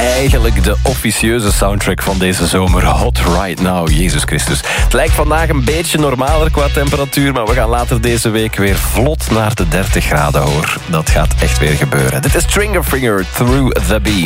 eigenlijk de officieuze soundtrack van deze zomer. Hot Right Now, Jezus Christus. Het lijkt vandaag een beetje normaler qua temperatuur, maar we gaan later deze week weer vlot naar de 30 graden, hoor. Dat gaat echt weer gebeuren. Dit is Stringerfinger, Through the Beam.